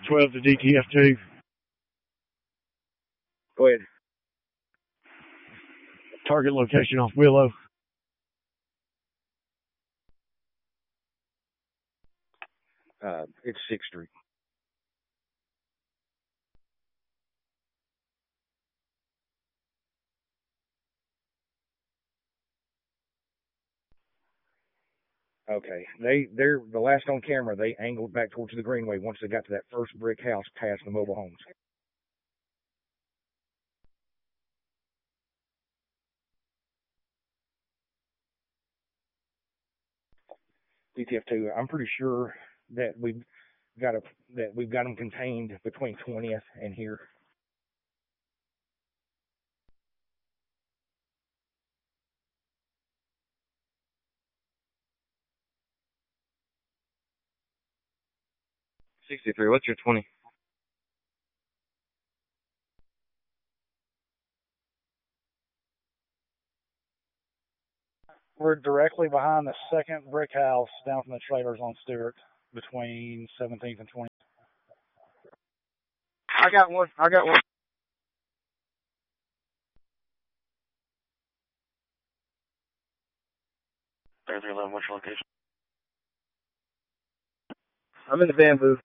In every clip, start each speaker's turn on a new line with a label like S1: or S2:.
S1: 12 to DTF2.
S2: Go ahead.
S1: Target location off Willow.
S2: It's 6th Street. Okay. They're the last on camera. They angled back towards the Greenway once they got to that first brick house past the mobile homes. DTF2. I'm pretty sure that we've got them contained between 20th and here.
S3: $63. What's your 20?
S4: We're directly behind the second brick house down from the trailers on Stewart between 17th and 20th.
S3: I got one. 3311, what's your location?
S2: I'm in the bamboo.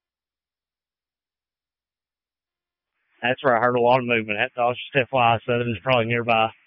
S1: That's where I heard a lot of movement. That's all. Just FYI, Southern is probably nearby.